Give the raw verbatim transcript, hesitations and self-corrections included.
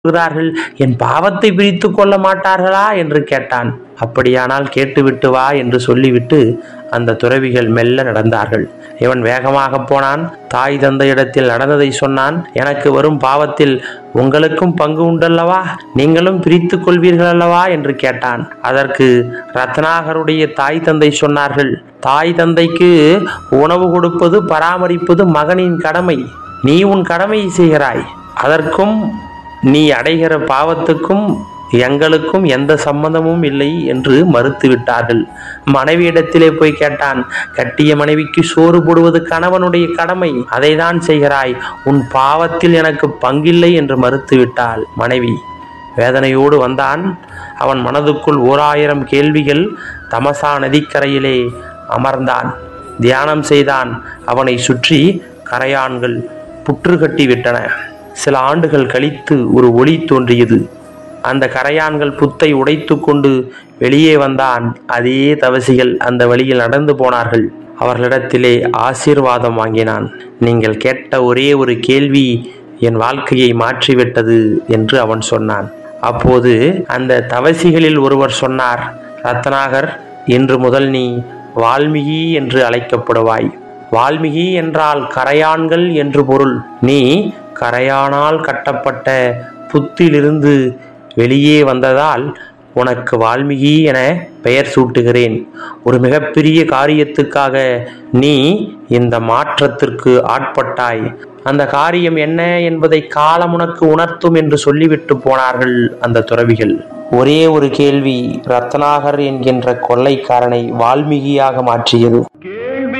என் பாவத்தை பிரித்து கொள்ள மாட்டார்களா என்று கேட்டான். அப்படியானால் கேட்டுவிட்டு வா என்று சொல்லிவிட்டு அந்த துறவிகள் மெல்ல நடந்தார்கள். இவன் வேகமாக போனான். தாய் தந்தையிடத்தில் நடந்ததை சொன்னான். எனக்கு வரும் பாவத்தில் உங்களுக்கும் பங்கு உண்டல்லவா, நீங்களும் பிரித்து கொள்வீர்கள் அல்லவா என்று கேட்டான். அதற்கு ரத்னாகருடைய தாய் தந்தை சொன்னார்கள், தாய் தந்தைக்கு உணவு கொடுப்பது பராமரிப்பது மகனின் கடமை. நீ உன் கடமையை செய்கிறாய். அதற்கும் நீ அடைகிற பாவத்துக்கும் எங்களுக்கும் எந்த சம்பந்தமும் இல்லை என்று மறுத்துவிட்டார்கள். மனைவியிடத்திலே போய் கேட்டான். கட்டிய மனைவிக்கு சோறு போடுவது கணவனுடைய கடமை, அதை தான் செய்கிறாய். உன் பாவத்தில் எனக்கு பங்கில்லை என்று மறுத்துவிட்டாள் மனைவி. வேதனையோடு வந்தான். அவன் மனதுக்குள் ஓர் ஆயிரம் கேள்விகள். தமசா நதிக்கரையிலே அமர்ந்தான். தியானம் செய்தான். அவனை சுற்றி கரையான்கள் புற்று கட்டி விட்டன. சில ஆண்டுகள் கழித்து ஒரு ஒளி தோன்றியது. அந்த கரையான்கள் புத்தை உடைத்து கொண்டு வெளியே வந்தான். அதே தவசிகள் அந்த வழியில் நடந்து போனார்கள். அவர்களிடத்திலே ஆசீர்வாதம் வாங்கினான். நீங்கள் கேட்ட ஒரே ஒரு கேள்வி என் வாழ்க்கையை மாற்றிவிட்டது என்று அவன் சொன்னான். அப்போது அந்த தவசிகளில் ஒருவர் சொன்னார், ரத்னாகர், இன்று முதல் நீ வால்மீகி என்று அழைக்கப்படுவாய். வால்மீகி என்றால் கரையான்கள் என்று பொருள். நீ கரையானால் கட்டப்பட்ட புத்திலிருந்து வெளியே வந்ததால் உனக்கு வால்மீகி என பெயர் சூட்டுகிறேன். ஒரு மிகப்பெரிய காரியத்துக்காக நீ இந்த மாற்றத்திற்கு ஆட்பட்டாய். அந்த காரியம் என்ன என்பதை காலம் உனக்கு உணர்த்தும் என்று சொல்லிவிட்டு போனார்கள் அந்த துறவிகள். ஒரே ஒரு கேள்வி ரத்னாகர் என்கின்ற கொள்ளைக்காரனை வால்மீகியாக மாற்றியது.